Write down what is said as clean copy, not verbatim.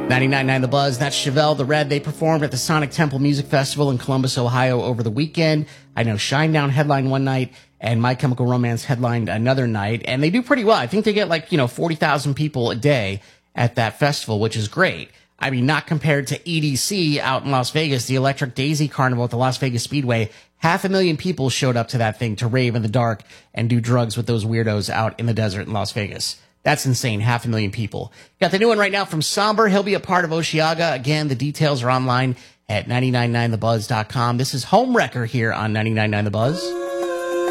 99.9 The Buzz, that's Chevelle the Red. They performed at the Sonic Temple Music Festival in Columbus, Ohio over the weekend. I know Shinedown headlined one night and My Chemical Romance headlined another night, and they do pretty well. I think they get 40,000 people a day at that festival, which is great. I mean, not compared to EDC out in Las Vegas, the Electric Daisy Carnival at the Las Vegas Speedway. 500,000 people showed up to that thing to rave in the dark and do drugs with those weirdos out in the desert in Las Vegas. That's insane. 500,000 people. Got the new one right now from Somber. He'll be a part of Osheaga. Again, the details are online at 999thebuzz.com. This is Homewrecker here on 99.9 The Buzz.